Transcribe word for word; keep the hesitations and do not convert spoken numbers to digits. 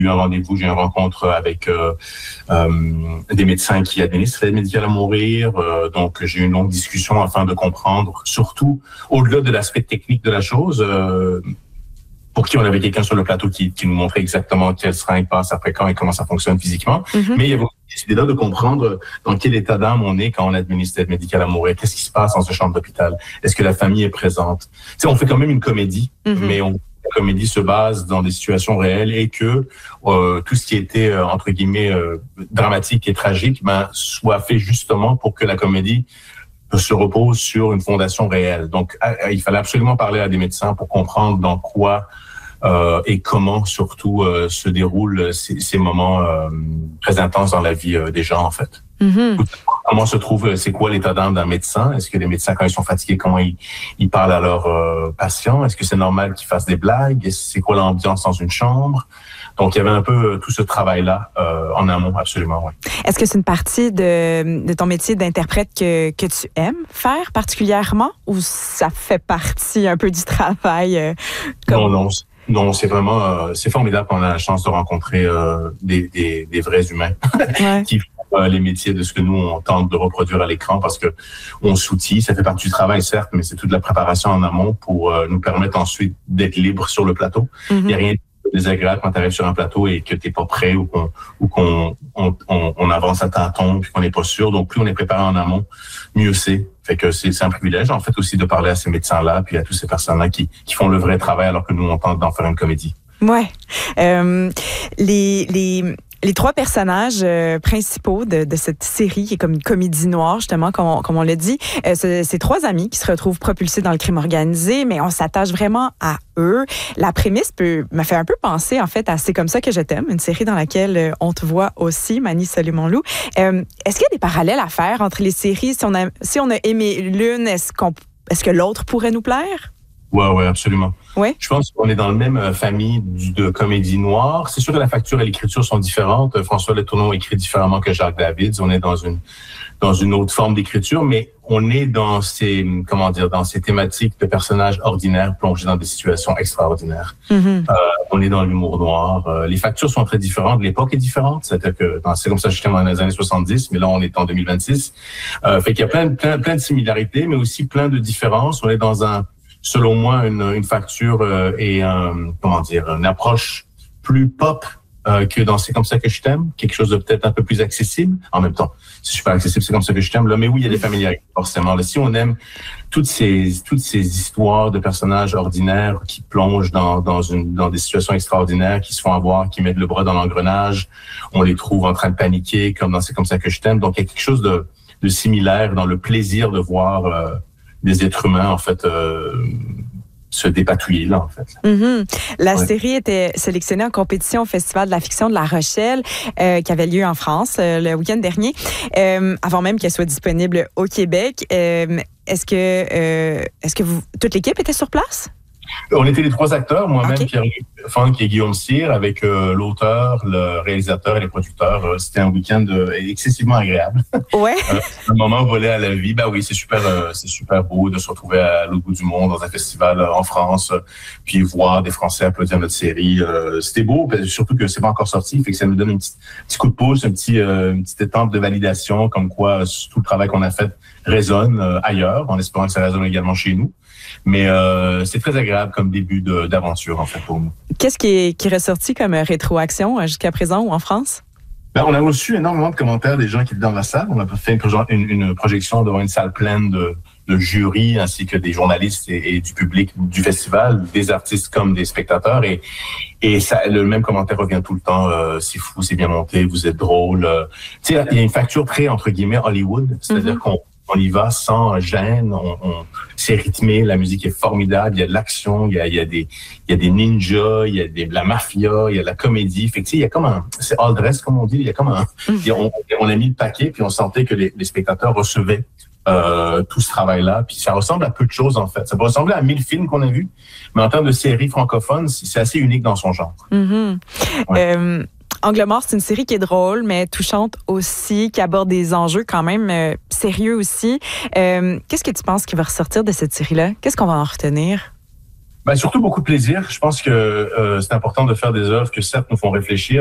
eu un rendez-vous, j'ai une rencontre avec euh, euh, des médecins qui administrent l'aide médicale à mourir. Euh, donc, j'ai eu une longue discussion afin de comprendre, surtout au-delà de l'aspect technique de la chose, euh, pour qui on avait quelqu'un sur le plateau qui, qui nous montrait exactement quel seringue passe après quand et comment ça fonctionne physiquement. Mm-hmm. Mais il y avait aussi l'idée de comprendre dans quel état d'âme on est quand on administre l'aide médicale à mourir. Qu'est-ce qui se passe dans ce chambre d'hôpital? Est-ce que la famille est présente? Tu sais, on fait quand même une comédie, mm-hmm. mais on, la comédie se base dans des situations réelles et que euh, tout ce qui était, euh, entre guillemets, euh, dramatique et tragique, ben, soit fait justement pour que la comédie se repose sur une fondation réelle. Donc, il fallait absolument parler à des médecins pour comprendre dans quoi euh, et comment, surtout, euh, se déroulent ces, ces moments euh, très intenses dans la vie euh, des gens, en fait. Mm-hmm. Comment se trouve, c'est quoi l'état d'âme d'un médecin? Est-ce que les médecins, quand ils sont fatigués, comment ils, ils parlent à leurs euh, patients? Est-ce que c'est normal qu'ils fassent des blagues? C'est quoi l'ambiance dans une chambre? Donc, il y avait un peu tout ce travail-là euh, en amont, absolument, oui. Est-ce que c'est une partie de, de ton métier d'interprète que, que tu aimes faire particulièrement ou ça fait partie un peu du travail? Euh, comme... Non, non. Non, c'est vraiment, euh, c'est formidable qu'on a la chance de rencontrer euh, des, des, des vrais humains ouais. qui font euh, les métiers de ce que nous, on tente de reproduire à l'écran parce que on s'outille. Ça fait partie du travail, certes, mais c'est toute la préparation en amont pour euh, nous permettre ensuite d'être libres sur le plateau. Mm-hmm. Il n'y a rien désagréable quand tu arrives sur un plateau et que tu n'es pas prêt ou qu'on, ou qu'on on, on, on avance à tâtons puis qu'on n'est pas sûr. Donc, plus on est préparé en amont, mieux c'est. Fait que c'est, c'est un privilège, en fait, aussi de parler à ces médecins-là puis à tous ces personnes-là qui, qui font le vrai travail alors que nous, on tente d'en faire une comédie. Ouais. Euh, les... les... Les trois personnages euh, principaux de, de cette série, qui est comme une comédie noire, justement, comme on, comme on l'a dit, euh, c'est, c'est trois amis qui se retrouvent propulsés dans le crime organisé, mais on s'attache vraiment à eux. La prémisse peut, me fait un peu penser, en fait, à C'est comme ça que je t'aime, une série dans laquelle euh, on te voit aussi, Mani Soleimanlou. Euh, est-ce qu'il y a des parallèles à faire entre les séries? Si on a, si on a aimé l'une, est-ce, qu'on, est-ce que l'autre pourrait nous plaire? Ouais, ouais, absolument. Ouais. Je pense qu'on est dans la même famille de comédie noire. C'est sûr que la facture et l'écriture sont différentes. François Letourneau écrit différemment que Jacques David. On est dans une dans une autre forme d'écriture, mais on est dans ces comment dire dans ces thématiques de personnages ordinaires plongés dans des situations extraordinaires. Mm-hmm. Euh, on est dans l'humour noir. Euh, les factures sont très différentes. L'époque est différente. C'est-à-dire que dans, c'est comme ça jusqu'à dans les années soixante-dix, mais là on est en deux mille vingt-six. Euh, fait qu'il y a plein plein plein de similarités, mais aussi plein de différences. On est dans un selon moi, une, une facture euh, et un, comment dire, une approche plus pop euh, que dans C'est comme ça que je t'aime, quelque chose de peut-être un peu plus accessible. En même temps, c'est super accessible, C'est comme ça que je t'aime. Là, mais oui, il y a des familiarités forcément. Là, si on aime toutes ces toutes ces histoires de personnages ordinaires qui plongent dans dans une dans des situations extraordinaires, qui se font avoir, qui mettent le bras dans l'engrenage, on les trouve en train de paniquer, comme dans C'est comme ça que je t'aime. Donc, il y a quelque chose de de similaire dans le plaisir de voir euh, des êtres humains, en fait, euh, se dépatouiller, là, en fait. Mm-hmm. La ouais. série était sélectionnée en compétition au Festival de la fiction de La Rochelle, euh, qui avait lieu en France euh, le week-end dernier, euh, avant même qu'elle soit disponible au Québec. Euh, est-ce que, euh, est-ce que vous, toute l'équipe était sur place? On était les trois acteurs, moi-même, okay. Pierre Funk et Guillaume Cyr, avec euh, l'auteur, le réalisateur et les producteurs. Euh, c'était un week-end euh, excessivement agréable. Ouais. euh, un moment volé à la vie. Ben oui, c'est super, euh, c'est super beau de se retrouver à l'autre bout du monde dans un festival euh, en France, euh, puis voir des Français applaudir notre série. Euh, c'était beau, surtout que c'est pas encore sorti, fait que ça nous donne un petit, petit coup de pouce, un petit, euh, une petite étampe de validation, comme quoi tout le travail qu'on a fait résonne euh, ailleurs, en espérant que ça résonne également chez nous. Mais euh, c'est très agréable comme début de, d'aventure, en fait, pour nous. Qu'est-ce qui est, qui est ressorti comme rétroaction jusqu'à présent ou en France? Ben, on a reçu énormément de commentaires des gens qui étaient dans la salle. On a fait une, une, une projection devant une salle pleine de, de jurys, ainsi que des journalistes et, et du public du festival, des artistes comme des spectateurs. Et, et ça, le même commentaire revient tout le temps. Euh, c'est fou, c'est bien monté, vous êtes drôle. Euh, tu sais, il y a une facture très, entre guillemets, Hollywood. C'est-à-dire mm-hmm. qu'on on y va sans gêne, on, on, c'est rythmé, la musique est formidable, il y a de l'action, il y a, il y a des, il y a des ninjas, il y a des, de la mafia, il y a de la comédie. Fait que, tu sais, il y a comme un, c'est all dress, comme on dit, il y a comme un, mm-hmm. on, on a mis le paquet, puis on sentait que les, les spectateurs recevaient euh, tout ce travail-là. Puis ça ressemble à peu de choses, en fait. Ça peut ressembler à mille films qu'on a vus, mais en termes de séries francophones, c'est assez unique dans son genre. Mm-hmm. Ouais. Euh... Angle mort, c'est une série qui est drôle, mais touchante aussi, qui aborde des enjeux quand même euh, sérieux aussi. Euh, qu'est-ce que tu penses qui va ressortir de cette série-là? Qu'est-ce qu'on va en retenir? Ben, surtout beaucoup de plaisir. Je pense que euh, c'est important de faire des œuvres que certes nous font réfléchir,